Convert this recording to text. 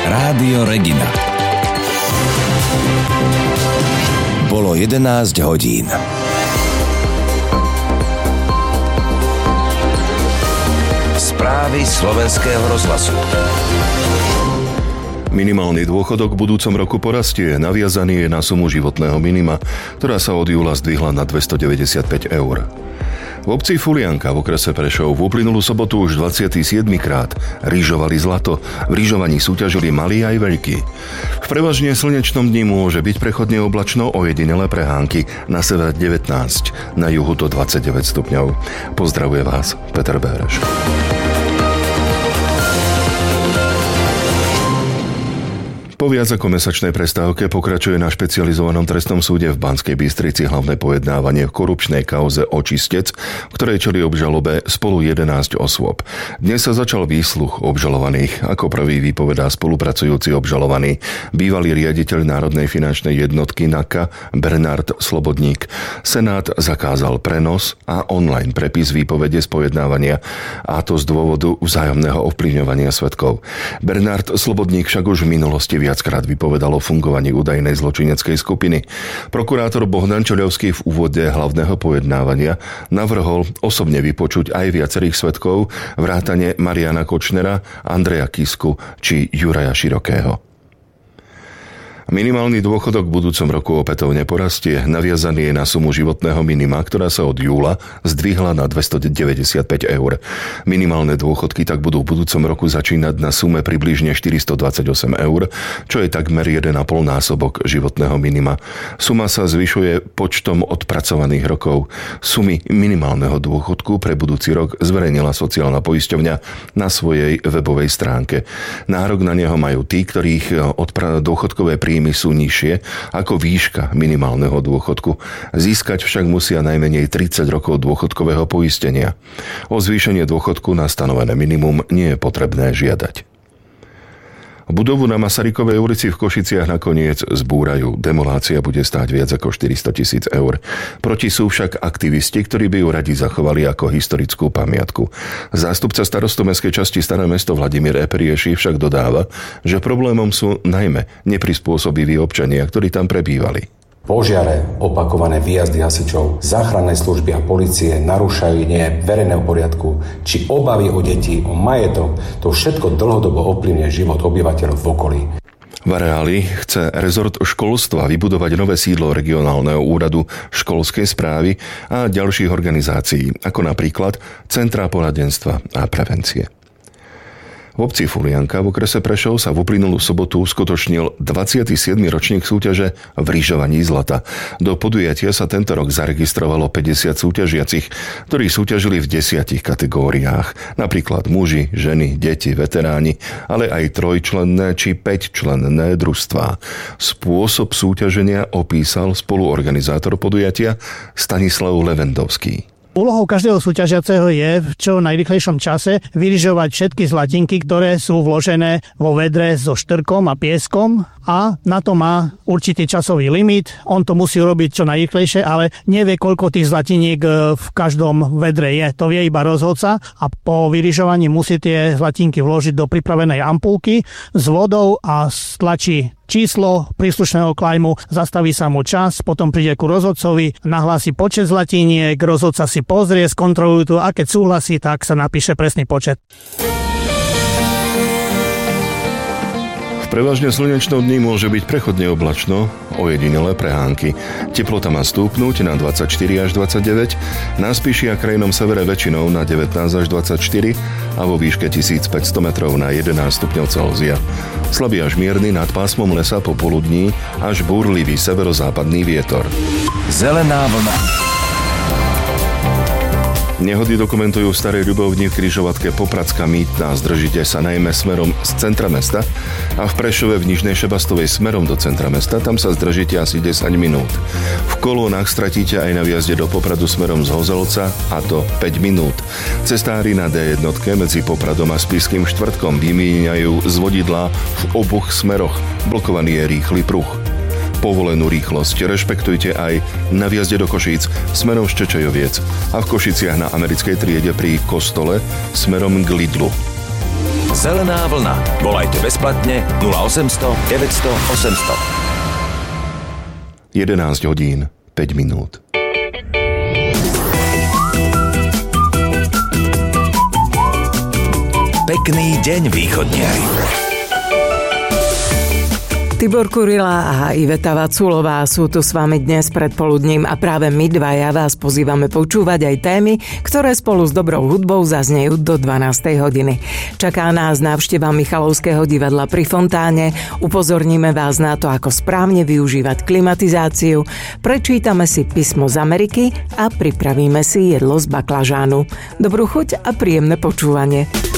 Rádio Regina. Bolo 11 hodín. Správy slovenského rozhlasu. Minimálny dôchodok v budúcom roku porastie. Naviazaný je na sumu životného minima, ktorá sa od júla zdvihla na 295 eur. V obci Fulianka v okrese Prešov v uplynulú sobotu už 27. krát rýžovali zlato. V rýžovaní súťažili malí aj veľkí. V prevažne slnečnom dni môže byť prechodne oblačno, ojedinelé prehánky. Na severe 19, na juhu to 29 stupňov. Pozdravuje vás Peter Béreš. Po viac ako mesačnej prestávke pokračuje na špecializovanom trestnom súde v Banskej Bystrici hlavné pojednávanie v korupčnej kauze Očistec, v ktorej čelí obžalobe spolu 11 osôb. Dnes sa začal výsluch obžalovaných. Ako prvý vypovedá spolupracujúci obžalovaný, bývalý riaditeľ Národnej finančnej jednotky NAKA Bernard Slobodník. Senát zakázal prenos a online prepis výpovede z pojednávania, a to z dôvodu vzájomného ovplyvňovania svedkov. Bernard Slobodník však už v minulosti viackrát vypovedal o fungovaní údajnej zločineckej skupiny. Prokurátor Bohdan Čoľovský v úvode hlavného pojednávania navrhol osobne vypočuť aj viacerých svedkov, vrátane Mariana Kočnera, Andreja Kisku či Juraja Širokého. Minimálny dôchodok v budúcom roku opätovne porastie. Naviazaný je na sumu životného minima, ktorá sa od júla zdvihla na 295 eur. Minimálne dôchodky tak budú v budúcom roku začínať na sume približne 428 eur, čo je takmer 1,5 násobok životného minima. Suma sa zvyšuje počtom odpracovaných rokov. Sumy minimálneho dôchodku pre budúci rok zverejnila sociálna poisťovňa na svojej webovej stránke. Nárok na neho majú tí, ktorých dôchodkové príjmy sú nižšie ako výška minimálneho dôchodku. Získať však musia najmenej 30 rokov dôchodkového poistenia. O zvýšenie dôchodku na stanovené minimum nie je potrebné žiadať. Budovu na Masarykovej ulici v Košiciach nakoniec zbúrajú. Demolácia bude stáť viac ako 400 000 eur. Proti sú však aktivisti, ktorí by ju radi zachovali ako historickú pamiatku. Zástupca starostu mestskej časti Staré mesto Vladimír Eperieši však dodáva, že problémom sú najmä neprispôsobiví občania, ktorí tam prebývali. Požiare, opakované výjazdy hasičov, záchrannej služby a polície narúšajú verejného poriadku, či obavy o deti, o majetok, to všetko dlhodobo ovplyvňuje život obyvateľov v okolí. V areáli chce rezort školstva vybudovať nové sídlo regionálneho úradu školskej správy a ďalších organizácií, ako napríklad Centrá poradenstva a prevencie. V obci Fulianka v okrese Prešov sa v uplynulú sobotu uskutočnil 27. ročník súťaže v rýžovaní zlata. Do podujatia sa tento rok zaregistrovalo 50 súťažiacich, ktorí súťažili v 10 kategóriách. Napríklad muži, ženy, deti, veteráni, ale aj trojčlenné či 5-členné družstvá. Spôsob súťaženia opísal spoluorganizátor podujatia Stanislav Levendovský. Úlohou každého súťažiaceho je v čo najrýchlejšom čase vyrižovať všetky zlatinky, ktoré sú vložené vo vedre so štrkom a pieskom, a na to má určitý časový limit. On to musí robiť čo najrýchlejšie, ale nevie, koľko tých zlatiniek v každom vedre je. To vie iba rozhodca a po vyrižovaní musí tie zlatinky vložiť do pripravenej ampulky s vodou a stlačí číslo príslušného klajmu, zastaví sa mu čas, potom príde ku rozhodcovi, nahlási počet zlatiniek, rozhodca si pozrie, skontroluje to a keď súhlasí, tak sa napíše presný počet. V prevažne slnečnom dni môže byť prechodne oblačno, ojedinelé prehánky. Teplota má stúpnuť na 24 až 29, na spíši a krajnom severe väčšinou na 19 až 24 a vo výške 1500 metrov na 11 stupňov Celzia. Slabý až mierny nad pásmom lesa popoludní až búrlivý severozápadný vietor. Zelená vlna. Nehody dokumentujú v Starej Ľubovni v križovatke Popradská-Mýtna. Zdržite sa najmä smerom z centra mesta a v Prešove v Nižnej Šebastovej smerom do centra mesta. Tam sa zdržíte asi 10 minút. V kolónach stratíte aj na výjazde do Popradu smerom z Hozelca, a to 5 minút. Cestári na D1 medzi Popradom a Spišským Štvrtkom vymieňajú z vodidla v oboch smeroch. Blokovaný je rýchly pruh. Povolenú rýchlosť rešpektujte aj na výjazde do Košíc smerom z Čečajoviec a v Košiciach na Americkej triede pri Kostole smerom k Lidlu. Zelená vlna. Volajte bezplatne 0800 900 800. 11 hodín, 5 minút. Pekný deň, východniari. Tibor Kurila a Iveta Vaculová sú tu s vami dnes predpoludním a práve my dvaja vás pozývame počúvať aj témy, ktoré spolu s dobrou hudbou zaznejú do 12. hodiny. Čaká nás návšteva Michalovského divadla pri Fontáne, upozorníme vás na to, ako správne využívať klimatizáciu, prečítame si písmo z Ameriky a pripravíme si jedlo z baklažánu. Dobrú chuť a príjemné počúvanie.